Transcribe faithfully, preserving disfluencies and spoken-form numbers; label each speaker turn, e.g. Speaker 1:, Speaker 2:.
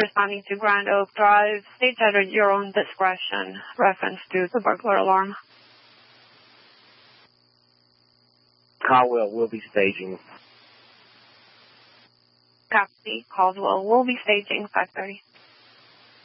Speaker 1: responding to Grand Oak Drive. Stage at your own discretion. Reference to the burglar alarm.
Speaker 2: Caldwell will be staging.
Speaker 1: Copy. Caldwell will be staging five thirty.